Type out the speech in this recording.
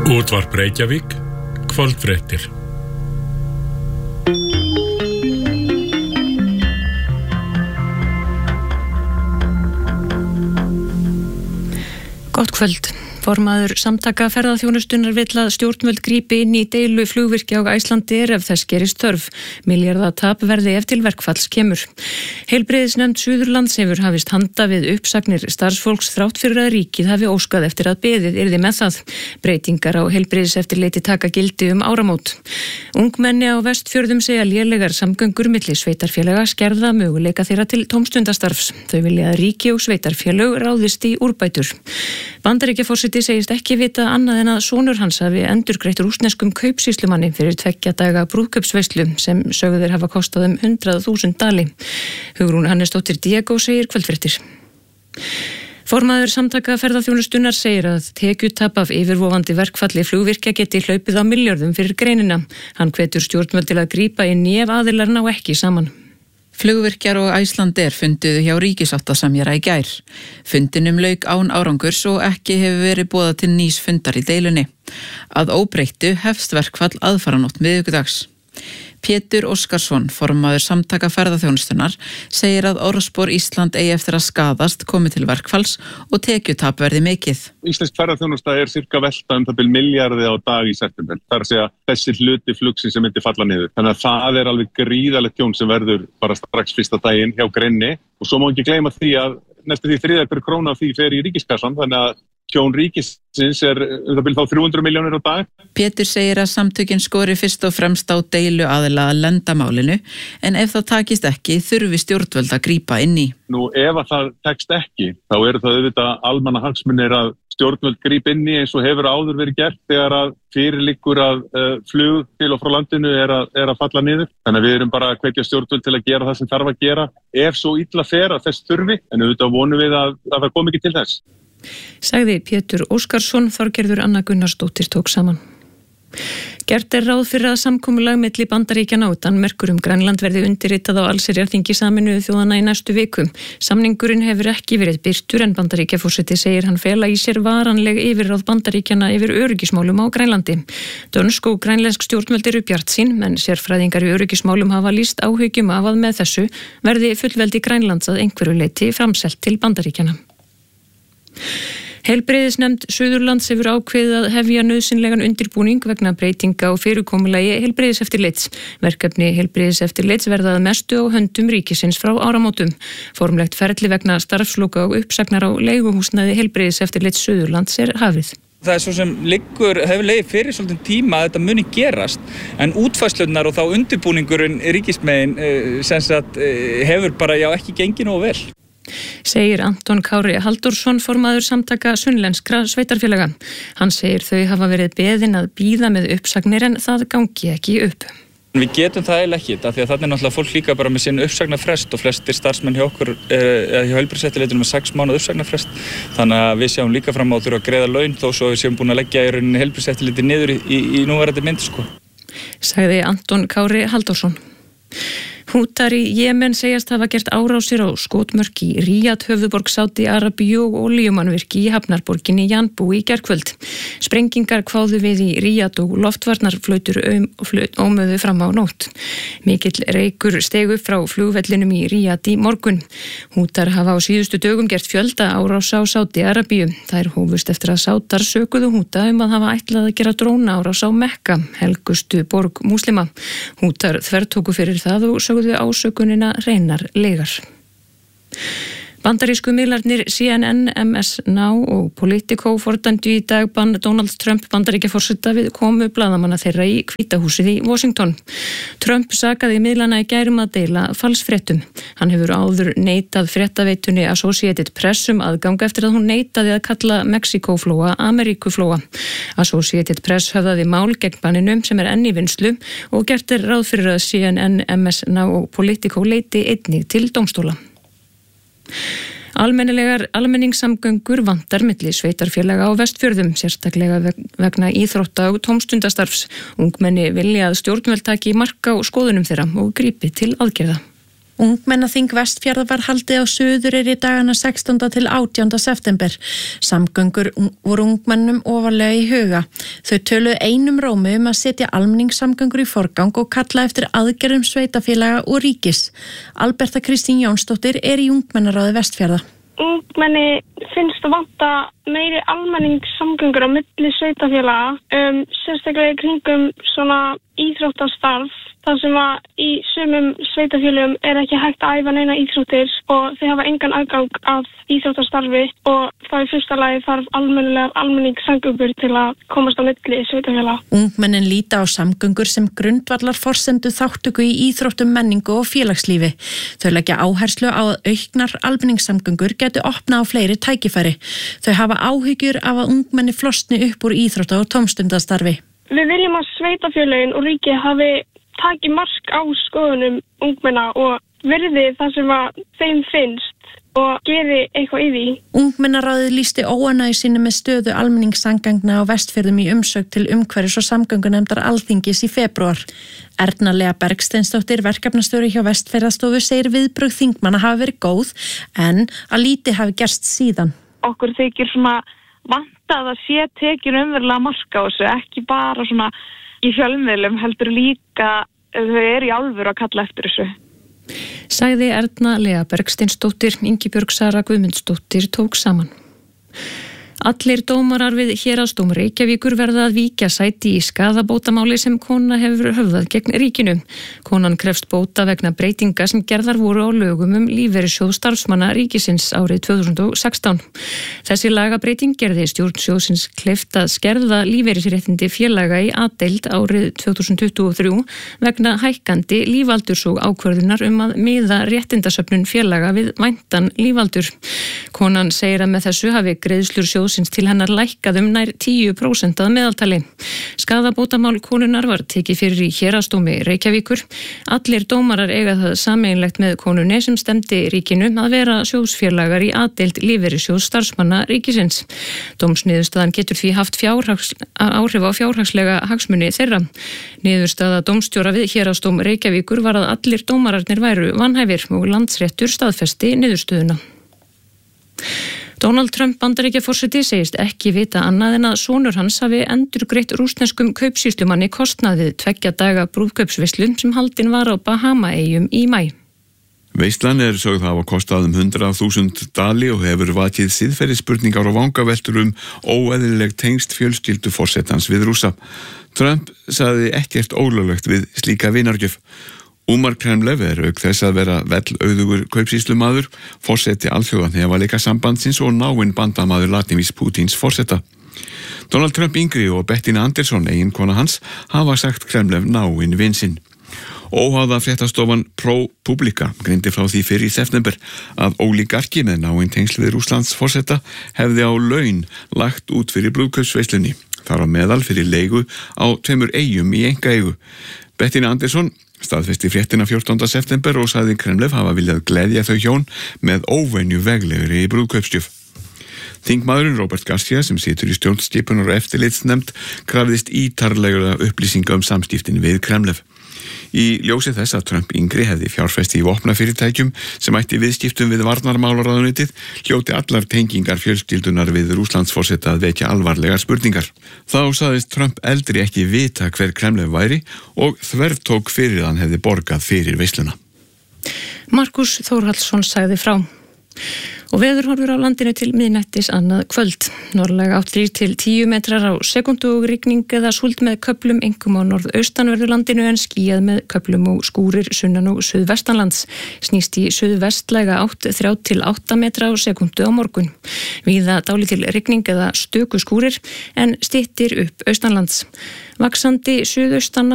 Útvarp Reykjavík, kvöldfréttir. Gott kvöld. Formaður samtaka ferðaþjónustunnar vill að stjórnvöld grípi inn í deilu flugvirkja á Icelandair ef þess gerist þörf. Milljarða tap verði ef til verkfalls kemur. Heilbrigðisnefnd Suðurlands hefur hafist handa við uppsagnir starfsfólks þrátt fyrir að ríkið hafi óskað eftir að beðið yrði með það. Breytingar á heilbrigðiseftirliti taka gildi áramót. Ungmenni á Vestfjörðum segja lélegar samgöngur milli sveitarfélaga skerða möguleika þeirra til tómstundastarfs. Þau vilja að ríki og sveitarfélög ráðist í úrbætur. Bandaríkjaforseti segist ekki vita annað en að sonur hans hafi endurgreitt rússneskum kaupsýslumanni fyrir 2 daga brúðkaupsveislu sem sögður hafa kostað 100.000 dali. Hugrún Hannesdóttir Diego segir kvöldfréttir. Formaður samtaka ferðaþjónustunnar segir að tekjutap af yfirvofandi verkfalli flugvirkja geti hlaupið á milljörðum fyrir greinina. Hann hvetur stjórnvöld til að grípa inn í ef aðilar ná ekki saman. Flugvirkjar og Icelandair funduðu hjá ríkissáttasemjara í gær. Fundinum lauk án árangurs og ekki hefur verið boðað til nýs fundar í deilunni. Að óbreyttu hefst verkfall aðfaranótt miðvikudags. Pétur Óskarsson, formaður samtaka ferðaþjónustunnar, segir að orðspor Ísland eigi eftir að skaðast komi til verkfalls og tekjutap verði mikið. Íslensk ferðaþjónusta cirka velta það bil milljarði á dag í september. Það er að segja þessi hluti flugsin sem myndi falla niður. Þannig að það er alveg gríðalegt tjón sem verður bara strax fyrsta daginn hjá greinni. Og svo má ekki gleyma því að næstu því 3 króna af því fer í ríkiskassan, þannig að tjón ríkisins það bil þá 300 milljónir á dag. Pétur segir að samtökin skori fyrst og fremst á deilu aðila að lenda málinu, en ef það takist ekki þurfi stjórnvöld að grípa inn í. Nú ef að það tekst ekki, þá eru það auðvitað almannahagsmunir að stjórnvöld grípa inn í eins og hefur áður verið gert þegar að fyrirliggur að flug til og frá landinu er að falla niður. Þannig að við erum bara að hvetja stjórnvöld til að gera það sem þarf að gera. Ef svo illa fer að þess þurfi, en auðvitað vonum við að það komi ekki til þess. Sagði Pétur Óskarsson, Þorgerður Anna Gunnarsdóttir tók saman. Gert er ráð fyrir að samkomulag milli Bandaríkjanna og Danmerkur Grænland verði undirritað á allsherjarþingi Sameinuðu þjóðanna í næstu viku. Samningurinn hefur ekki verið birtur en Bandaríkjaforseti segir hann fela í sér varanleg yfirráð Bandaríkjanna yfir öryggismálum á Grænlandi. Dönsk og grænlensk stjórnvöld eru bjartsýn, en sérfræðingar í öryggismálum hafa lýst áhyggjum af að með þessu verði fullveldi Grænlands að einhverju leyti framselt til Bandaríkjanna. Heilbrigðisnefnd Suðurlands hefur ákveðið að hefja nauðsynlegan undirbúning vegna breytinga og fyrirkomulagi heilbrigðiseftirlits. Verkefni heilbrigðiseftirlits verða að mestu á höndum ríkisins frá áramótum. Formlegt ferli vegna starfsloka og uppsagnar á leiguhúsnæði heilbrigðiseftirlits Suðurlands er hafið. Það er svo sem hefur legið fyrir svolítið tíma að þetta muni gerast, en útfærslunar og þá undirbúningurinn ríkismegin hefur bara ekki gengið nógu vel. Segir Anton Kári Halldórsson, formaður samtaka sunnlenskra sveitarfélaga. Hann segir þau hafa verið beðin að bíða með uppsagnir en það gangi ekki upp. Við getum það eiginlega ekki, því að þannig náttúrulega fólk líka bara með sinn uppsagnarfrest og flestir starfsmenn hjá okkur hjá heilbrigðiseftirlitinu með 6 mánuða uppsagnarfrest. Þannig að við sjáum líka fram á að þurfa að greiða laun þó svo við séum búin að leggja í rauninni heilbrigðiseftirliti niður í núverandi mynd. Sagði Anton Kári Halldórsson. Hútar í Jemen segjast hafa gert árásir á skotmörk í Ríad, höfuðborg Sádi-Arabíu og olíumannvirki í hafnarborginni Janbú í gærkvöld. Sprengingar kváðu við í Ríad og loftvarnarflautur ómöðu fram á nótt. Mikill reykur steig upp frá flugvellinum í Ríad í morgun. Hútar hafa á síðustu dögum gert fjölda árása á Sádi-Arabíu. Þær hófust eftir að Sátar sökuðu Húta að hafa ætlað að gera dróna árás á Mekka, helgustu borg múslima. Hútar þvertóku fyrir það og sögðu ásökunina hreinar legar. Bandarísku miðlarnir CNN, MS Now og Politico fordæmdu í dag bann Donald Trump Bandaríkjaforseta við komu blaðamanna þeirra í Hvíta húsið í Washington. Trump sakaði miðlana í gær að deila falsfréttum. Hann hefur áður neitað fréttaveitunni Associated Press aðgang eftir að hún neitaði að kalla Mexíkóflóa Ameríkuflóa. Associated Press höfðaði mál gegn banninum sem enn í vinnslu og gert er ráð fyrir að CNN, MS Now og Politico leiti einnig til dómstóla. Almenningssamgöngur vantar milli sveitarfélaga á Vestfjörðum, sérstaklega vegna íþrótta og tómstundastarfs. Ungmenni vilja að stjórnvöld taki mark á skoðunum þeirra og grípi til aðgerða. Ungmennaþing Vestfjarða var haldið á Suðureyri dagana 16. til 18. september. Samgöngur voru ungmennum ofarlega í huga. Þau töluðu einum rómi að setja almenningssamgöngur í forgang og kalla eftir aðgerðum sveitarfélaga og ríkis. Alberta Kristín Jónsdóttir í ungmennaráði Vestfjarða. Ungmenni finnst að vanta meiri almenningssamgöngur á milli sveitarfélaga, sérstaklega í kringum svona íþróttastarf. Það sem í sumum sveitarfélögum ekki hægt að æfa neina íþróttir og þau hafa engan aðgang að íþróttastarfi og þá í fyrsta lagi þarf almenningssamgöngur til að komast á milli sveitarfélaga. Ungmennin líta á samgöngur sem grundvallar forsendu þáttöku í íþróttum, menningu og félagslífi. Þau leggja áherslu á að auknar almenningssamgöngur geti opnað á fleiri tækifæri. Þau hafa áhyggjur af að ungmenni flosni upp úr íþrótta- og tómstundastarfi. Við viljum að sveitarfélögin og ríkið hafi taki mark á skoðunum ungmenna og virði það sem þeim finnst og geri eitthvað í því. Ungmennaráðið lýsti óánægju sinni með stöðu almenningssamgangna á Vestfjörðum í umsögn til umhverfis- og samgöngunefndar Alþingis í febrúar. Erna Lea Bergsteinsdóttir, verkefnastjóri hjá Vestfjarðastofu, segir viðbrögð þingmanna hafi verið góð en að lítið hafi gerst síðan. Okkur þykir svona vanta að það sé tekin umverulega mark á þessu, ekki bara svona í fjölmiðlum, heldur líka þau í alvöru að kalla eftir þessu. Sagði Erna Lea Bergsteinsdóttir. Ingibjörg Sara Guðmundsdóttir tók saman. Allir dómarar við Héraðsdóm Reykjavíkur verða að víkja sæti í skaðabótamáli sem kona hefur höfðað gegn ríkinu. Konan krefst bóta vegna breytinga sem gerðar voru á lögum lífeyrissjóð starfsmanna ríkisins árið 2016. Þessi lagabreiting gerði stjórn sjóðsins kleift að skerða lífeyrisréttindi félaga í A-deild árið 2023 vegna hækkandi lífaldurs og ákvörðunar að miða réttindasöfnun félaga við væntan lífaldur. Konan segir að með þessu hafi greiðslur sjóðsins til hennar lækkað nær 10% að meðaltali. Skaðabótamál konunnar var tekið fyrir í Héraðsdómi Reykjavíkur. Allir dómarar eiga það sameiginlegt með konunni sem stemdi ríkinu að vera sjóðsfélagar í A-deild lífeyrissjóðs starfsmanna ríkisins. Dómsniðurstaðan getur því haft áhrif á fjárhagslega hagsmuni þeirra. Niðurstaða dómstjóra við Héraðsdóm Reykjavíkur var að allir dómararnir væru vanhæfir og Landsréttur staðfesti niðurstöðuna. Donald Trump Bandaríkjaforseti segist ekki vita annað en að sonur hans hafi endurgreitt rússneskum kaupsýslumanni kostnað við 2 daga brúðkaupsveislu sem haldin var á Bahamaeyjum í maí. Veislan sögð hafa kostað 100.000 dali og hefur vakið siðferðisspurningar og vangaveltur óeðlileg tengst fjölskyldu forsetans við Rússa. Trump sagði ekkert ólöglegt við slíka vinargjöf. Umar Kremlev auk þess að vera vellauðugur kaupsýslumaður, forseti alþjóðahnefaleika sambandsins og náinn bandamaður Vladimírs Pútíns forseta. Donald Trump yngri og Bettina Anderson, eiginkona hans, hafa sagt Kremlev náinn vin sinn. Óháða fréttastofan ProPublica greindi frá því fyrr í september að ólígarki með náinn tengsl við Rússlands forseta hefði á laun lagt út fyrir brúðkaupsveislunni. Þar á meðal fyrir leigu á 2 eyjum í einkaeigu. Bettina Anderson staðfesti fréttina 14. september og sagði Kremlev hafa viljað gleðja þau hjón með óvenju veglegri brúðkaupsgjöf. Þingmaðurinn Robert Garcia sem situr í stjórnskipunar- og eftirlitsnefnd krafðist ítarlegra upplýsinga samskiptin við Kremlev. Í ljósi þess að Trump yngri hefði fjárfesti í vopnafyrirtækjum sem ætti viðskiptum við varnarmálaráðuneytið hljóti allar tengingar fjölskyldunar við Rússlandsforseta að vekja alvarlegar spurningar. Þá sagðist Trump eldri ekki vita hver Kremlev væri og þvertók fyrir að hann hefði borgað fyrir veisluna. Markus Þórhallsson sagði frá. Og veðurhorfur á landinu til miðnættis annað kvöld. Norðlæg átt 3 til 10 metrar á sekúndu og rigning eða súld með köflum einkum á norðaustanverðu landinu en skýjað með köflum og skúrir sunnan og suðvestanlands. Snýst í suðvestlæga átt 3 til 8 metra á sekúndu á morgun. Víða dálítil rigning eða stöku skúrir en styttir upp austanlands. Vaxandi suðaustan